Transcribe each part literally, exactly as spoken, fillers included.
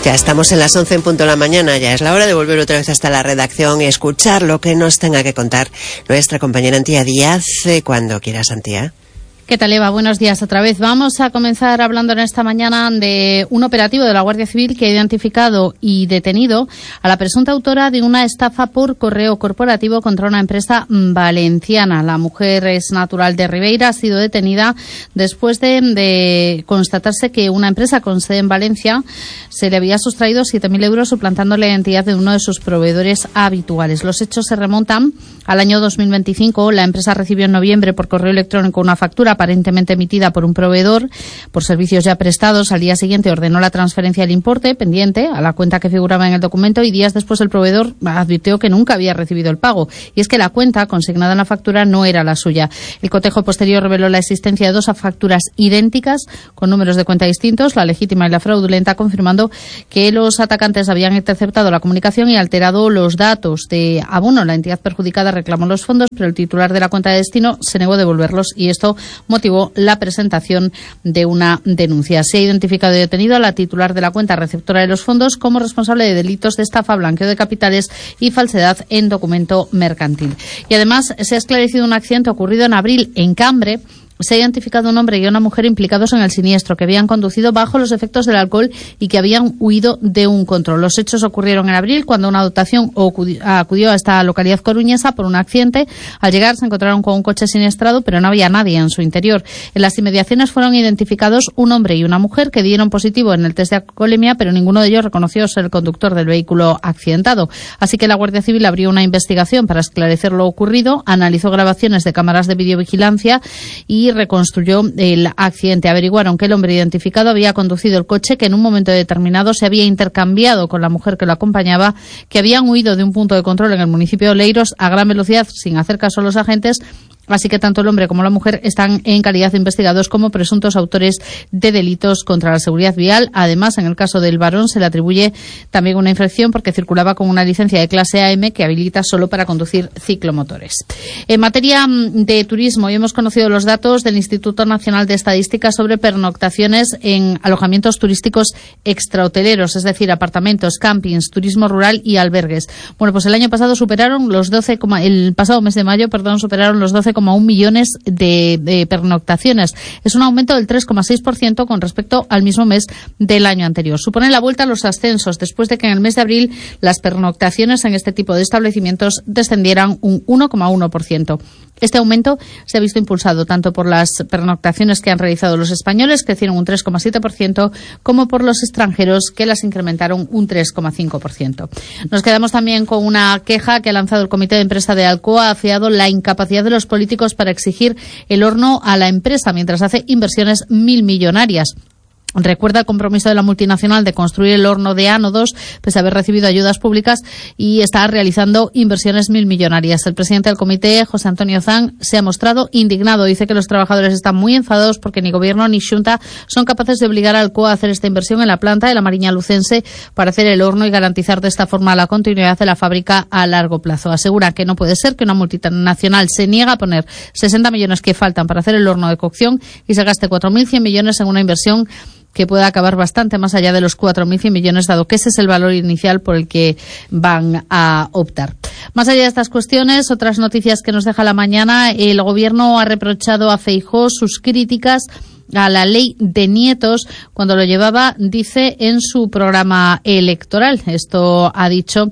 Ya estamos en las once en punto de la mañana, ya es la hora de volver otra vez hasta la redacción y escuchar lo que nos tenga que contar nuestra compañera Antía Díaz, cuando quieras, Antía. ¿Qué tal, Eva? Buenos días otra vez. Vamos a comenzar hablando en esta mañana de un operativo de la Guardia Civil que ha identificado y detenido a la presunta autora de una estafa por correo corporativo contra una empresa valenciana. La mujer es natural de Ribeira, ha sido detenida después de, de constatarse que una empresa con sede en Valencia se le había sustraído siete mil euros suplantando la identidad de uno de sus proveedores habituales. Los hechos se remontan al año dos mil veinticinco. La empresa recibió en noviembre por correo electrónico una factura aparentemente emitida por un proveedor por servicios ya prestados. Al día siguiente ordenó la transferencia del importe pendiente a la cuenta que figuraba en el documento y días después el proveedor advirtió que nunca había recibido el pago. Y es que la cuenta consignada en la factura no era la suya. El cotejo posterior reveló la existencia de dos facturas idénticas con números de cuenta distintos, la legítima y la fraudulenta, confirmando que los atacantes habían interceptado la comunicación y alterado los datos de abono. La entidad perjudicada reclamó los fondos, pero el titular de la cuenta de destino se negó a devolverlos y esto motivó la presentación de una denuncia. Se ha identificado y detenido a la titular de la cuenta receptora de los fondos como responsable de delitos de estafa, blanqueo de capitales y falsedad en documento mercantil. Y además se ha esclarecido un accidente ocurrido en abril en Cambre. Se ha identificado un hombre y una mujer implicados en el siniestro, que habían conducido bajo los efectos del alcohol y que habían huido de un control. Los hechos ocurrieron en abril, cuando una dotación acudió a esta localidad coruñesa por un accidente. Al llegar se encontraron con un coche siniestrado, pero no había nadie en su interior. En las inmediaciones fueron identificados un hombre y una mujer que dieron positivo en el test de alcoholemia, pero ninguno de ellos reconoció ser el conductor del vehículo accidentado. Así que la Guardia Civil abrió una investigación para esclarecer lo ocurrido, analizó grabaciones de cámaras de videovigilancia y reconstruyó el accidente. Averiguaron que el hombre identificado había conducido el coche, que en un momento determinado se había intercambiado con la mujer que lo acompañaba, que habían huido de un punto de control en el municipio de Oleiros a gran velocidad sin hacer caso a los agentes. Así que tanto el hombre como la mujer están en calidad de investigados como presuntos autores de delitos contra la seguridad vial. Además, en el caso del varón se le atribuye también una infracción porque circulaba con una licencia de clase A M que habilita solo para conducir ciclomotores. En materia de turismo, hoy hemos conocido los datos del Instituto Nacional de Estadística sobre pernoctaciones en alojamientos turísticos extrahoteleros, es decir, apartamentos, campings, turismo rural y albergues. Bueno, pues el año pasado superaron los doce, el pasado mes de mayo, perdón, superaron los doce coma uno millones de, de pernoctaciones. Es un aumento del tres coma seis por ciento con respecto al mismo mes del año anterior. Supone la vuelta a los ascensos después de que en el mes de abril las pernoctaciones en este tipo de establecimientos descendieran un uno coma uno por ciento. Este aumento se ha visto impulsado tanto por las pernoctaciones que han realizado los españoles, que crecieron un tres coma siete por ciento, como por los extranjeros, que las incrementaron un tres coma cinco por ciento. Nos quedamos también con una queja que ha lanzado el Comité de Empresa de Alcoa. Ha afeado la incapacidad de los políticos para exigir el horno a la empresa mientras hace inversiones mil millonarias. Recuerda el compromiso de la multinacional de construir el horno de ánodos, pese a haber recibido ayudas públicas, y está realizando inversiones mil millonarias. El presidente del comité, José Antonio Zan, se ha mostrado indignado. Dice que los trabajadores están muy enfadados porque ni gobierno ni Xunta son capaces de obligar a Alcoa a hacer esta inversión en la planta de la Mariña Lucense para hacer el horno y garantizar de esta forma la continuidad de la fábrica a largo plazo. Asegura que no puede ser que una multinacional se niega a poner sesenta millones que faltan para hacer el horno de cocción y se gaste cuatro mil cien millones en una inversión que pueda acabar bastante más allá de los cuatro mil cien millones, dado que ese es el valor inicial por el que van a optar. Más allá de estas cuestiones, otras noticias que nos deja la mañana: el Gobierno ha reprochado a Feijóo sus críticas a la ley de nietos cuando lo llevaba, dice, en su programa electoral. Esto ha dicho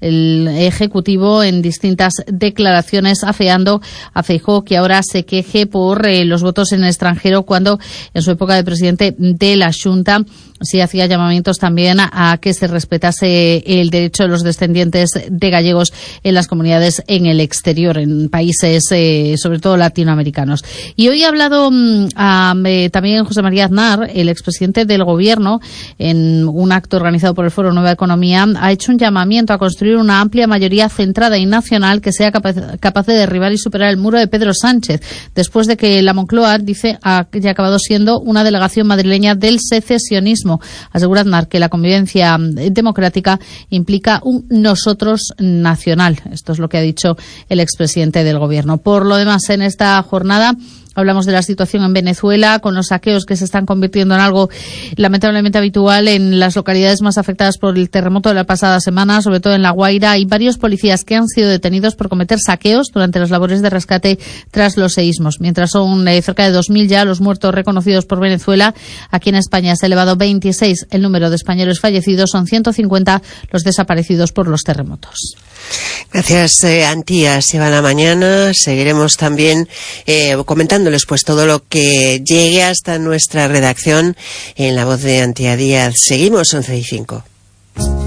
el Ejecutivo en distintas declaraciones, afeando a Feijóo que ahora se queje por eh, los votos en el extranjero, cuando en su época de presidente de la Xunta sí hacía llamamientos también a, a que se respetase el derecho de los descendientes de gallegos en las comunidades en el exterior, en países eh, sobre todo latinoamericanos. Y hoy ha hablado um, a, eh, también José María Aznar, el expresidente del Gobierno, en un acto organizado por el Foro Nueva Economía. Ha hecho un llamamiento a construir una amplia mayoría centrada y nacional que sea capaz, capaz de derribar y superar el muro de Pedro Sánchez, después de que la Moncloa, dice, haya acabado siendo una delegación madrileña del secesionismo. Asegura Aznar que la convivencia democrática implica un nosotros nacional. Esto es lo que ha dicho el expresidente del Gobierno. Por lo demás, en esta jornada Hablamos de la situación en Venezuela, con los saqueos que se están convirtiendo en algo lamentablemente habitual en las localidades más afectadas por el terremoto de la pasada semana, sobre todo en La Guaira. Hay varios policías que han sido detenidos por cometer saqueos durante las labores de rescate tras los seísmos. Mientras son eh, cerca de dos mil ya los muertos reconocidos por Venezuela, aquí en España se ha elevado veintiséis el número de españoles fallecidos, son ciento cincuenta los desaparecidos por los terremotos. Gracias, eh, Antía. Se va la mañana. Seguiremos también eh, comentándoles pues todo lo que llegue hasta nuestra redacción en la voz de Antía Díaz. Seguimos once y cinco.